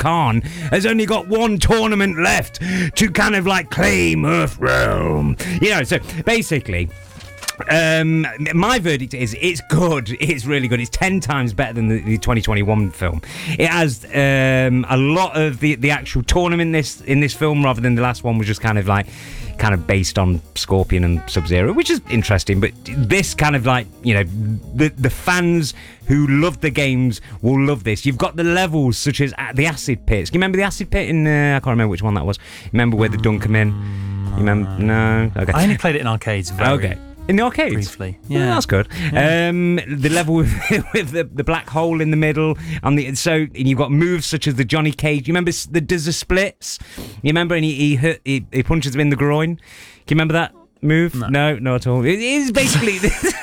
Khan has only got one tournament left to kind of like claim Earthrealm. You know, so basically... my verdict is it's good. It's really good. It's 10 times better than the 2021 film. It has a lot of the actual tournament in this film, rather than the last one was just kind of based on Scorpion and Sub-Zero, which is interesting. But this kind of like, you know, the fans who love the games will love this. You've got the levels such as the acid pits. Do you remember the acid pit in I can't remember which one that was. Remember where the dunk come in? You remember? No. Okay. I only played it in arcades. Okay. In the arcades? Briefly. Yeah. Well, that's good. Yeah. The level with the black hole in the middle. And you've got moves such as the Johnny Cage. You remember does the splits? You remember? And he punches him in the groin. Can you remember that move? No, not at all. It is basically...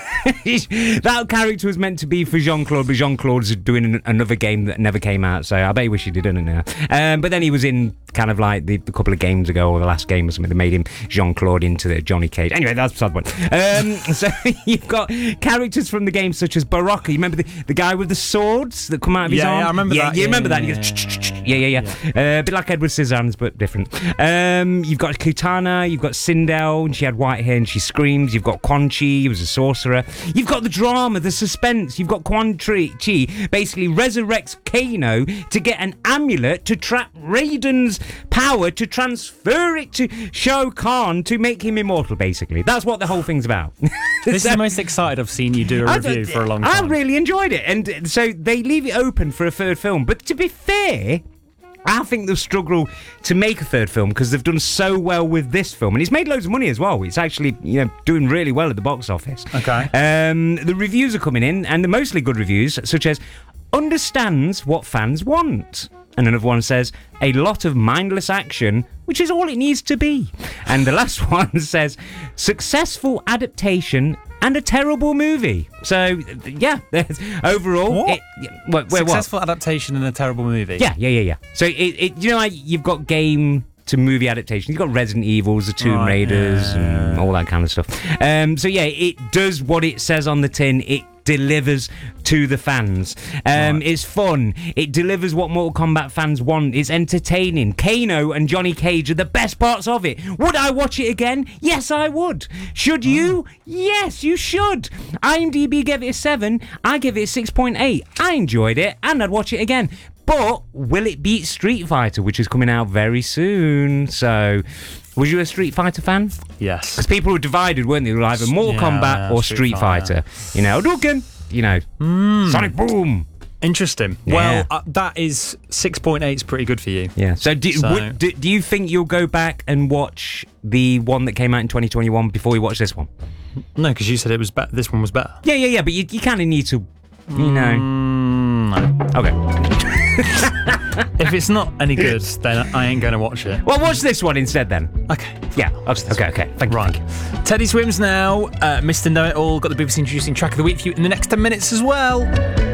that character was meant to be for Jean-Claude, but Jean-Claude's doing another game that never came out, so I bet he wish he didn't now. But then he was in kind of like the couple of games ago, or the last game or something, that made him Jean-Claude into the Johnny Cage. Anyway, that's beside the point. So you've got characters from the game such as Baraka. You remember the guy with the swords that come out of his arm? Yeah, I remember that. You remember that? Yeah. A bit like Edward Scissorhands, but different. You've got Kitana, you've got Sindel, and she had white hair and she screams. You've got Quan Chi, he was a sorcerer. You've got the drama, the suspense. You've got Quan Chi basically resurrects Kano to get an amulet to trap Raiden's power, to transfer it to Shao Kahn to make him immortal, basically. That's what the whole thing's about. This is the most excited I've seen you do a review for a long time. I really enjoyed it. And so they leave it open for a third film. But to be fair... I think they'll struggle to make a third film because they've done so well with this film, and it's made loads of money as well. It's actually, you know, doing really well at the box office. Okay. The reviews are coming in, and they're mostly good reviews, such as understands what fans want. And another one says, a lot of mindless action, which is all it needs to be. And the last one says, successful adaptation and a terrible movie. So, yeah, overall... What? Successful adaptation and a terrible movie? Yeah. So, you know, you've got game to movie adaptation. You've got Resident Evils, the Tomb Raiders, and all that kind of stuff. So, yeah, it does what it says on the tin. It delivers to the fans. It's fun. It delivers what Mortal Kombat fans want. It's entertaining. Kano and Johnny Cage are the best parts of it. Would I watch it again? Yes, I would. Should you? Yes, you should. IMDb gave it a 7. I give it a 6.8. I enjoyed it, and I'd watch it again. But will it beat Street Fighter, which is coming out very soon? So... was you a Street Fighter fan? Yes. Because people were divided, weren't they? They were either Mortal Kombat or Street Fighter. You know, Hadouken, you know, Sonic Boom. Interesting. Yeah. Well, that is 6.8 is pretty good for you. Yeah. So do you think you'll go back and watch the one that came out in 2021 before you watch this one? No, because you said it was this one was better. Yeah. But you kind of need to, you know. No. Okay. If it's not any good, then I ain't going to watch it. Well, watch this one instead then. Okay. Yeah. Okay. Thank you. Teddy Swims now. Mr. Know It All. Got the BBC introducing track of the week for you in the next 10 minutes as well.